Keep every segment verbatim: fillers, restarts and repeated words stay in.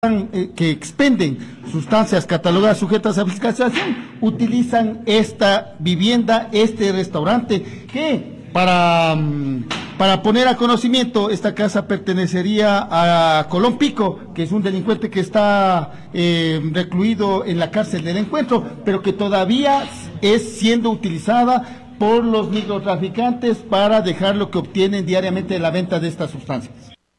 que expenden sustancias catalogadas sujetas a fiscalización, utilizan esta vivienda, este restaurante, que para, para poner a conocimiento, esta casa pertenecería a Colón Pico, que es un delincuente que está eh, recluido en la cárcel del Encuentro, pero que todavía es siendo utilizada por los microtraficantes para dejar lo que obtienen diariamente de la venta de estas sustancias.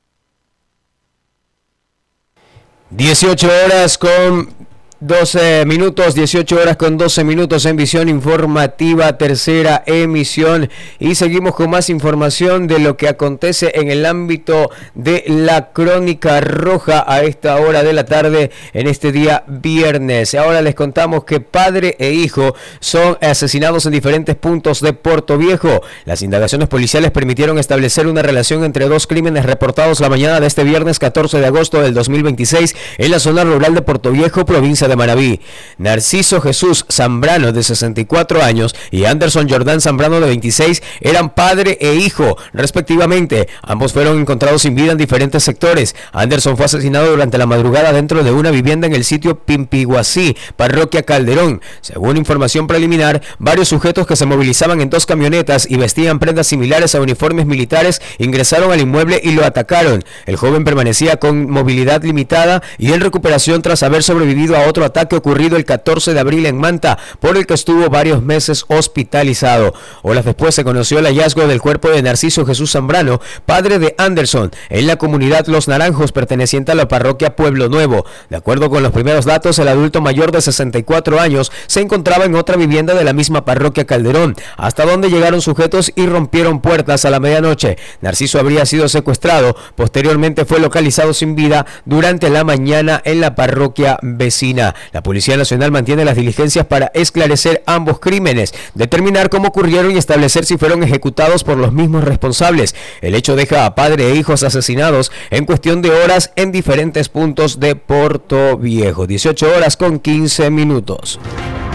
dieciocho horas con doce minutos, dieciocho horas con doce minutos en Visión Informativa, tercera emisión, y seguimos con más información de lo que acontece en el ámbito de la Crónica Roja a esta hora de la tarde en este día viernes. Ahora les contamos que padre e hijo son asesinados en diferentes puntos de Portoviejo. Las indagaciones policiales permitieron establecer una relación entre dos crímenes reportados la mañana de este viernes catorce de agosto del dos mil veintiséis en la zona rural de Portoviejo, provincia de de Manabí. Narciso Jesús Zambrano, de sesenta y cuatro años, y Anderson Jordán Zambrano, de veintiséis, eran padre e hijo, respectivamente. Ambos fueron encontrados sin vida en diferentes sectores. Anderson fue asesinado durante la madrugada dentro de una vivienda en el sitio Pimpiguací, parroquia Calderón. Según información preliminar, varios sujetos que se movilizaban en dos camionetas y vestían prendas similares a uniformes militares ingresaron al inmueble y lo atacaron. El joven permanecía con movilidad limitada y en recuperación tras haber sobrevivido a otro ataque ocurrido el catorce de abril en Manta, por el que estuvo varios meses hospitalizado. Horas después se conoció el hallazgo del cuerpo de Narciso Jesús Zambrano, padre de Anderson, en la comunidad Los Naranjos, perteneciente a la parroquia Pueblo Nuevo. De acuerdo con los primeros datos, el adulto mayor de sesenta y cuatro años se encontraba en otra vivienda de la misma parroquia Calderón, hasta donde llegaron sujetos y rompieron puertas a la medianoche. Narciso habría sido secuestrado, posteriormente fue localizado sin vida durante la mañana en la parroquia vecina. La Policía Nacional mantiene las diligencias para esclarecer ambos crímenes, determinar cómo ocurrieron y establecer si fueron ejecutados por los mismos responsables. El hecho deja a padre e hijos asesinados en cuestión de horas en diferentes puntos de Portoviejo. dieciocho horas con quince minutos.